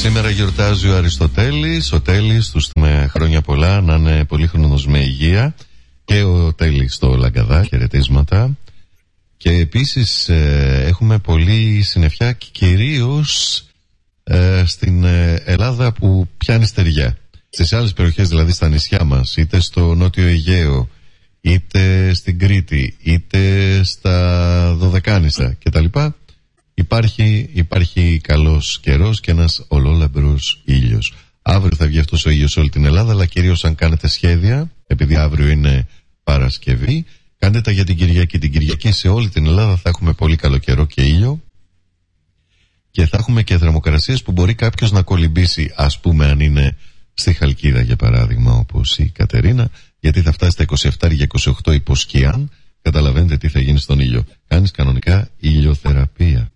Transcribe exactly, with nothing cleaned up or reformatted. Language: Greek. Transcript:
Σήμερα γιορτάζει ο Αριστοτέλης. Ο Τέλης, τους με χρόνια πολλά, να είναι πολύχρονος με υγεία. Και ο Τέλης στο Λαγκαδά, χαιρετίσματα. Και επίσης ε, έχουμε πολύ συννεφιά και κυρίως ε, στην ε, Ελλάδα που πιάνει στεριά. Στις άλλες περιοχές, δηλαδή στα νησιά μας, είτε στο Νότιο Αιγαίο, είτε στην Κρήτη, είτε στα Δωδεκάνησα κτλ. Υπάρχει, υπάρχει καλός καιρός και ένας ολόλαμπρος ήλιος. Αύριο θα βγει αυτός ο ήλιος σε όλη την Ελλάδα, αλλά κυρίως αν κάνετε σχέδια, επειδή αύριο είναι Παρασκευή, κάντε τα για την Κυριακή. Την Κυριακή σε όλη την Ελλάδα θα έχουμε πολύ καλό καιρό και ήλιο και θα έχουμε και θερμοκρασίες που μπορεί κάποιος να κολυμπήσει, ας πούμε αν είναι στη Χαλκίδα για παράδειγμα, όπως η Κατερίνα, γιατί θα φτάσει στα είκοσι επτά για είκοσι οκτώ υποσκιάν. Καταλαβαίνετε τι θα γίνει στον ήλιο. Κάνεις κανονικά ηλιοθεραπεία.